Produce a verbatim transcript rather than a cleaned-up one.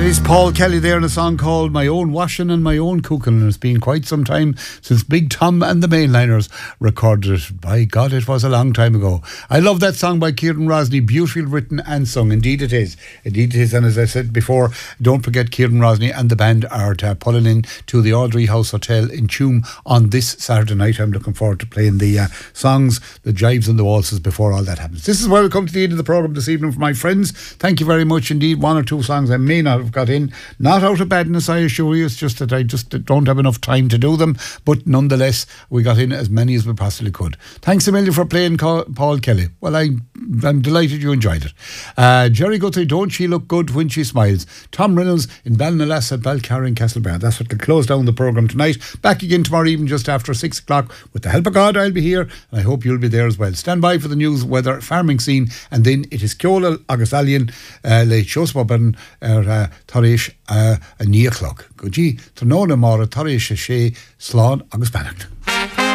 That is Paul Kelly there in a song called My Own Washing and My Own Cooking. And it's been quite some time since Big Tom and the Mainliners recorded it. By God, it was a long time ago. I love that song by Kieran Rosny. Beautifully written and sung. Indeed it is. Indeed it is. And as I said before, don't forget Kieran Rosny and the band are uh, pulling in to the Audrey House Hotel in Tuam on this Saturday night. I'm looking forward to playing the uh, songs, the jives and the waltzes before all that happens. This is where we come to the end of the programme this evening for my friends. Thank you very much indeed. One or two songs I may not have got in. Not out of badness, I assure you. It's just that I just don't have enough time to do them. But nonetheless, we got in as many as we possibly could. Thanks a million for playing Paul Kelly. Well, I, I'm delighted you enjoyed it. Uh, Jerry Guthrie, Don't She Look Good When She Smiles? Tom Reynolds in Ballinalass at Balcarra in Castlebar. That's what will close down the programme tonight. Back again tomorrow evening just after six o'clock. With the help of God, I'll be here. And I hope you'll be there as well. Stand by for the news, weather, farming scene. And then it is Ceola agus Alien uh, le Chosboban er uh, Tarish uh, a ní o'clock. Go gee, Ternona Mara Tarish a Shea Slán agus Bannacht.